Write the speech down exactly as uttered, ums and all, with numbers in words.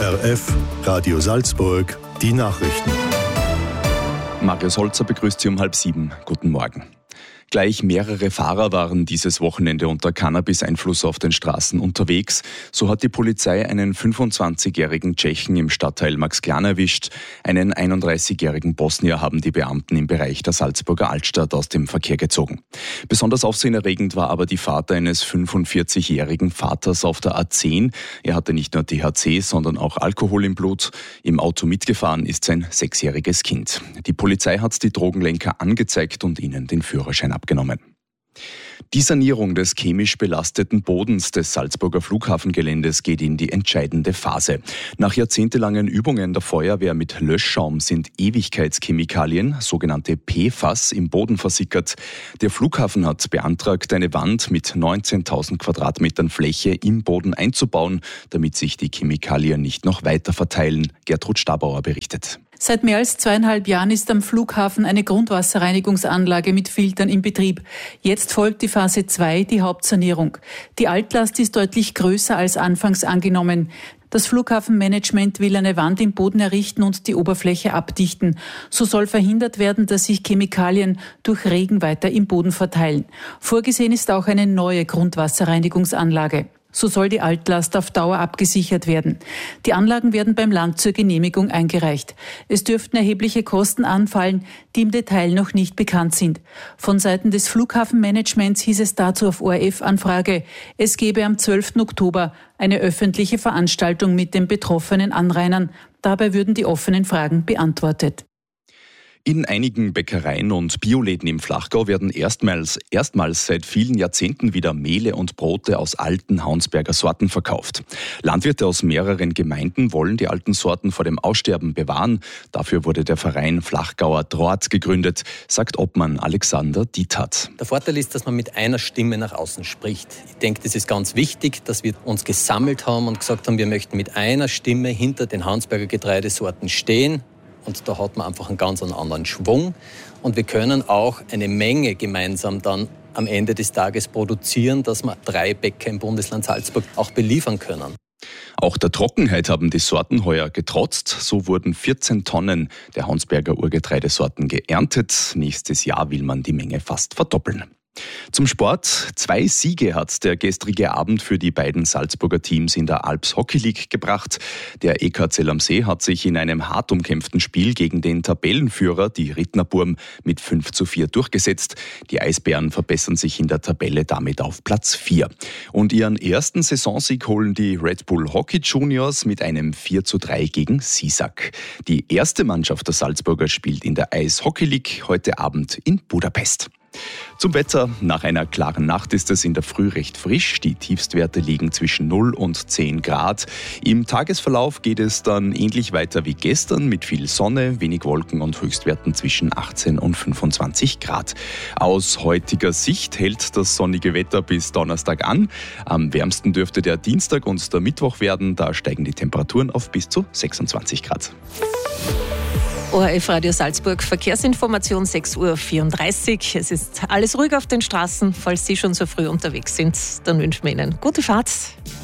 R F, Radio Salzburg, die Nachrichten. Marius Holzer begrüßt Sie um halb sieben. Guten Morgen. Gleich mehrere Fahrer waren dieses Wochenende unter Cannabis-Einfluss auf den Straßen unterwegs. So hat die Polizei einen fünfundzwanzigjährigen Tschechen im Stadtteil Maxklan erwischt. Einen einunddreißigjährigen Bosnier haben die Beamten im Bereich der Salzburger Altstadt aus dem Verkehr gezogen. Besonders aufsehenerregend war aber die Fahrt eines fünfundvierzigjährigen Vaters auf der A zehn. Er hatte nicht nur T H C, sondern auch Alkohol im Blut. Im Auto mitgefahren ist sein sechsjähriges Kind. Die Polizei hat die Drogenlenker angezeigt und ihnen den Führerschein abgenommen. Die Sanierung des chemisch belasteten Bodens des Salzburger Flughafengeländes geht in die entscheidende Phase. Nach jahrzehntelangen Übungen der Feuerwehr mit Löschschaum sind Ewigkeitschemikalien, sogenannte P F A S, im Boden versickert. Der Flughafen hat beantragt, eine Wand mit neunzehntausend Quadratmetern Fläche im Boden einzubauen, damit sich die Chemikalien nicht noch weiter verteilen. Gertrud Stabauer berichtet. Seit mehr als zweieinhalb Jahren ist am Flughafen eine Grundwasserreinigungsanlage mit Filtern in Betrieb. Jetzt folgt die Phase zwei, die Hauptsanierung. Die Altlast ist deutlich größer als anfangs angenommen. Das Flughafenmanagement will eine Wand im Boden errichten und die Oberfläche abdichten. So soll verhindert werden, dass sich Chemikalien durch Regen weiter im Boden verteilen. Vorgesehen ist auch eine neue Grundwasserreinigungsanlage. So soll die Altlast auf Dauer abgesichert werden. Die Anlagen werden beim Land zur Genehmigung eingereicht. Es dürften erhebliche Kosten anfallen, die im Detail noch nicht bekannt sind. Von Seiten des Flughafenmanagements hieß es dazu auf O R F-Anfrage, es gebe am zwölften Oktober eine öffentliche Veranstaltung mit den betroffenen Anrainern. Dabei würden die offenen Fragen beantwortet. In einigen Bäckereien und Bioläden im Flachgau werden erstmals, erstmals seit vielen Jahrzehnten wieder Mehle und Brote aus alten Haunsberger Sorten verkauft. Landwirte aus mehreren Gemeinden wollen die alten Sorten vor dem Aussterben bewahren. Dafür wurde der Verein Flachgauer Draht gegründet, sagt Obmann Alexander Diethardt. Der Vorteil ist, dass man mit einer Stimme nach außen spricht. Ich denke, das ist ganz wichtig, dass wir uns gesammelt haben und gesagt haben, wir möchten mit einer Stimme hinter den Haunsberger Getreidesorten stehen. Und da hat man einfach einen ganz anderen Schwung. Und wir können auch eine Menge gemeinsam dann am Ende des Tages produzieren, dass wir drei Bäcker im Bundesland Salzburg auch beliefern können. Auch der Trockenheit haben die Sorten heuer getrotzt. So wurden vierzehn Tonnen der Haunsberger Urgetreidesorten geerntet. Nächstes Jahr will man die Menge fast verdoppeln. Zum Sport. Zwei Siege hat der gestrige Abend für die beiden Salzburger Teams in der Alps Hockey League gebracht. Der E K Zell am See hat sich in einem hart umkämpften Spiel gegen den Tabellenführer, die Rittnerburm, mit fünf zu vier durchgesetzt. Die Eisbären verbessern sich in der Tabelle damit auf Platz vier. Und ihren ersten Saisonsieg holen die Red Bull Hockey Juniors mit einem vier zu drei gegen Sisak. Die erste Mannschaft der Salzburger spielt in der Eis Hockey League heute Abend in Budapest. Zum Wetter. Nach einer klaren Nacht ist es in der Früh recht frisch. Die Tiefstwerte liegen zwischen null und zehn Grad. Im Tagesverlauf geht es dann ähnlich weiter wie gestern mit viel Sonne, wenig Wolken und Höchstwerten zwischen achtzehn und fünfundzwanzig Grad. Aus heutiger Sicht hält das sonnige Wetter bis Donnerstag an. Am wärmsten dürfte der Dienstag und der Mittwoch werden. Da steigen die Temperaturen auf bis zu sechsundzwanzig Grad. O R F Radio Salzburg, Verkehrsinformation sechs Uhr vierunddreißig. Es ist alles ruhig auf den Straßen. Falls Sie schon so früh unterwegs sind, dann wünschen wir Ihnen gute Fahrt.